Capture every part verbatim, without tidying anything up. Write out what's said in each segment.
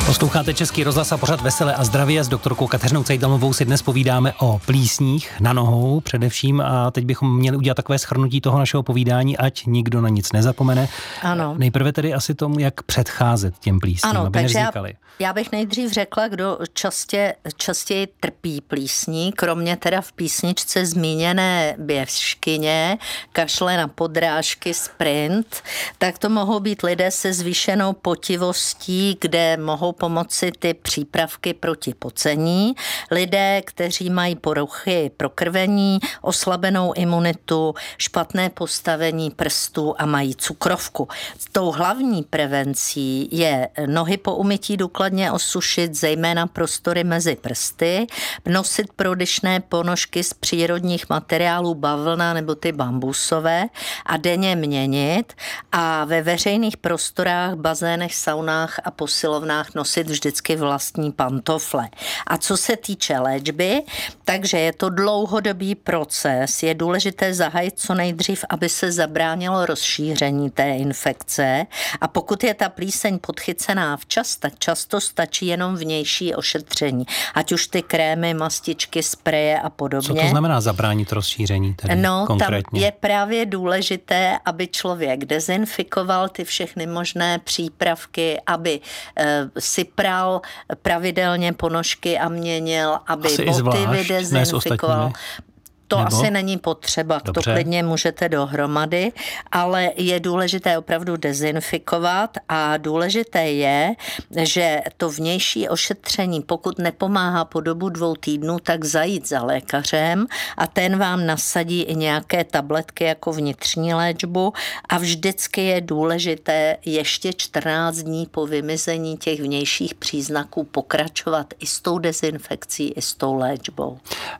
Posloucháte Český rozhlas a pořad Veselé a zdravě. S doktorkou Kateřinou Cajdamovou si dnes povídáme o plísních na nohou především a teď bychom měli udělat takové shrnutí toho našeho povídání, ať nikdo na nic nezapomene. Ano. Nejprve tedy asi tomu, jak předcházet těm plísním, ano, aby nevznikaly. Já, já bych nejdřív řekla, kdo častě, častěji trpí plísní, kromě teda v písničce zmíněné běžkyně, kašle na podrážky, sprint, tak to mohou být lidé se zvýšenou potivostí, kde mohou pomoci ty přípravky proti pocení, lidé, kteří mají poruchy prokrvení, oslabenou imunitu, špatné postavení prstů a mají cukrovku. Tou hlavní prevencí je nohy po umytí důkladně osušit, zejména prostory mezi prsty, nosit prodyšné ponožky z přírodních materiálů, bavlna nebo ty bambusové a denně měnit a ve veřejných prostorách, bazénech, saunách a posilovnách nosit vždycky vlastní pantofle. A co se týče léčby, takže je to dlouhodobý proces, je důležité zahájit co nejdřív, aby se zabránilo rozšíření té infekce a pokud je ta plíseň podchycená včas, tak často stačí jenom vnější ošetření, ať už ty krémy, mastičky, spreje a podobně. Co to znamená zabránit rozšíření tedy no, konkrétně? Tam je právě důležité, aby člověk dezinfikoval ty všechny možné přípravky, aby e, si pral pravidelně ponožky a měnil, aby asi boty dezinfikoval. To Nebo? Asi není potřeba, Dobře. To klidně můžete dohromady, ale je důležité opravdu dezinfikovat a důležité je, že to vnější ošetření, pokud nepomáhá po dobu dvou týdnů, tak zajít za lékařem a ten vám nasadí i nějaké tabletky jako vnitřní léčbu a vždycky je důležité ještě čtrnáct dní po vymizení těch vnějších příznaků pokračovat i s tou dezinfekcí, i s tou léčbou.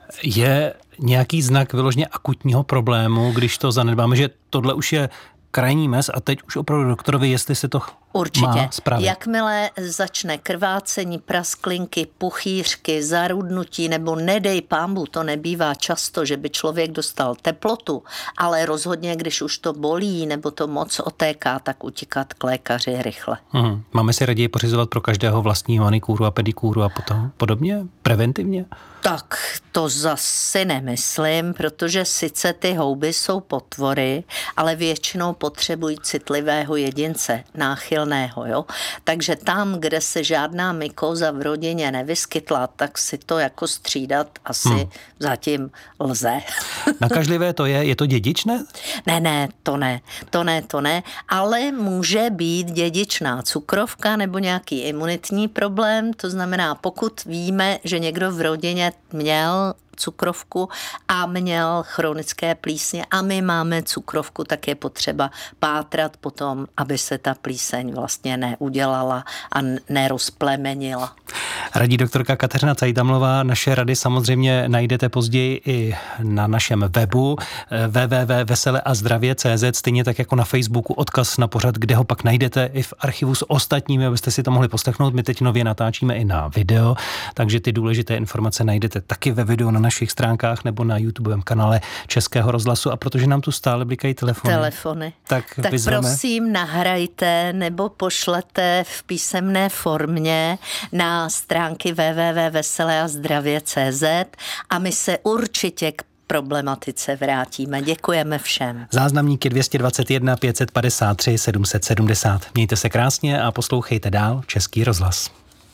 Je nějaký znak vyloženě akutního problému, když to zanedbáme, že tohle už je krajní mez a teď už opravdu doktorovi, jestli se to Určitě. má spravit. Jakmile začne krvácení, prasklinky, puchýřky, zarudnutí nebo nedej pámbu, to nebývá často, že by člověk dostal teplotu, ale rozhodně, když už to bolí nebo to moc otéká, tak utíkat k lékaři rychle. Hmm. Máme si raději pořizovat pro každého vlastní manikúru a pedikúru a potom podobně? Preventivně? Tak to zase nemyslím, protože sice ty houby jsou potvory, ale většinou potřebují citlivého jedince, náchylného, jo. Takže tam, kde se žádná mykóza v rodině nevyskytla, tak si to jako střídat asi hmm. zatím lze. Nakažlivé to je? Je to dědičné? Ne, ne, to ne, to ne, to ne, ale může být dědičná cukrovka nebo nějaký imunitní problém, to znamená, pokud víme, že někdo v rodině měl cukrovku a měl chronické plísně a my máme cukrovku, tak je potřeba pátrat potom, aby se ta plíseň vlastně neudělala a nerozplemenila. Radí doktorka Kateřina Cajdamová. Naše rady samozřejmě najdete později i na našem webu w w w tečka vesele a zdravě tečka c z, stejně tak jako na Facebooku odkaz na pořad, kde ho pak najdete i v archivu s ostatními, abyste si to mohli poslechnout. My teď nově natáčíme i na video, takže ty důležité informace najdete taky ve videu na našich stránkách nebo na YouTubovém kanále Českého rozhlasu a protože nám tu stále blikají telefony. Telefony. Tak, tak prosím nahrajte nebo pošlete v písemné formě na stránky w w w tečka vesele a zdravě tečka c z a my se určitě k problematice vrátíme. Děkujeme všem. Záznamníky dvě stě dvacet jedna pět set padesát tři sedm set sedmdesát. Mějte se krásně a poslouchejte dál Český rozhlas.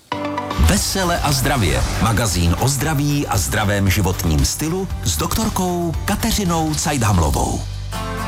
Vesele a zdravě. Magazín o zdraví a zdravém životním stylu s doktorkou Kateřinou Cajdamovou.